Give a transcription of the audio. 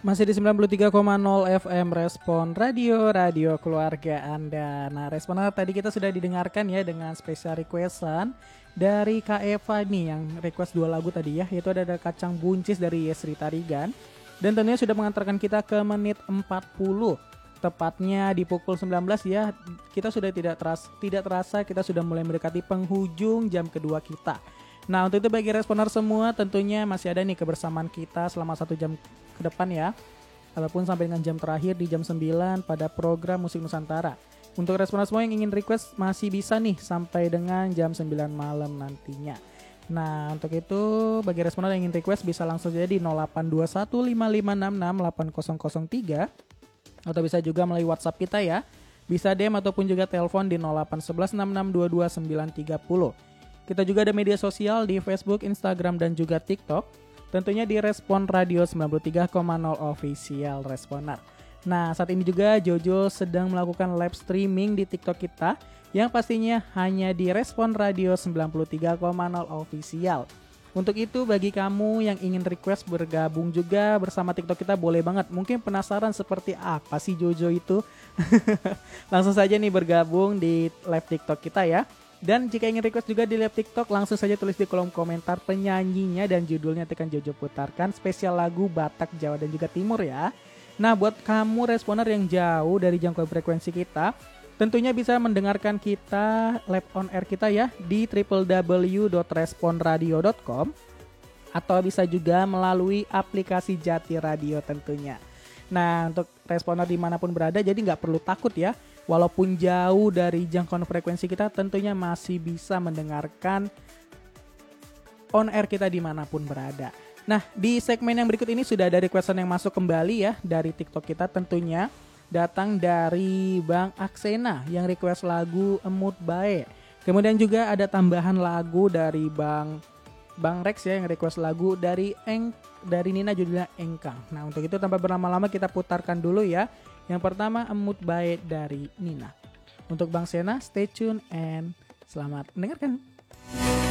Masih di 93,0 FM Respon Radio keluarga Anda. Nah, Responer tadi kita sudah didengarkan ya dengan spesial requestan dari Kak Eva nih yang request 2 lagu tadi ya, yaitu ada Kacang Buncis dari Yesri Tarigan dan tentunya sudah mengantarkan kita ke menit 40. Tepatnya di pukul 19 ya, kita sudah tidak terasa kita sudah mulai mendekati penghujung jam kedua kita. Nah, untuk itu bagi Responer semua tentunya masih ada nih kebersamaan kita selama 1 jam ke depan ya, ataupun sampai dengan jam terakhir di jam 9 pada program Musik Nusantara. Untuk Responer semua yang ingin request masih bisa nih sampai dengan jam 9 malam nantinya. Nah, untuk itu bagi Responer yang ingin request bisa langsung saja di 082155668003 atau bisa juga melalui WhatsApp kita ya. Bisa DM ataupun juga telepon di 081166222930. Kita juga ada media sosial di Facebook, Instagram, dan juga TikTok. Tentunya di Respon Radio 93,0 Official Responer. Nah, saat ini juga Jojo sedang melakukan live streaming di TikTok kita yang pastinya hanya di Respon Radio 93,0 Official. Untuk itu bagi kamu yang ingin request bergabung juga bersama TikTok kita boleh banget. Mungkin penasaran seperti apa sih Jojo itu? Langsung saja nih bergabung di live TikTok kita ya. Dan jika ingin request juga di live TikTok, langsung saja tulis di kolom komentar penyanyinya dan judulnya tekan Jojo putarkan spesial lagu Batak, Jawa dan juga Timur ya. Nah, buat kamu Responer yang jauh dari jangkauan frekuensi kita, tentunya bisa mendengarkan kita live on air kita ya di www.responradio.com atau bisa juga melalui aplikasi Jati Radio tentunya. Nah, untuk Responer dimanapun berada jadi nggak perlu takut ya. Walaupun jauh dari jangkauan frekuensi kita, tentunya masih bisa mendengarkan on air kita dimanapun berada. Nah, di segmen yang berikut ini sudah ada requestan yang masuk kembali ya dari TikTok kita, tentunya datang dari Bang Aksena yang request lagu Emut Bae. Kemudian juga ada tambahan lagu dari Bang Rex ya yang request lagu dari Nina judulnya Engkang. Nah, untuk itu tanpa berlama-lama kita putarkan dulu ya. Yang pertama Emut Bae dari Nina. Untuk Bang Sena, stay tune and selamat mendengarkan.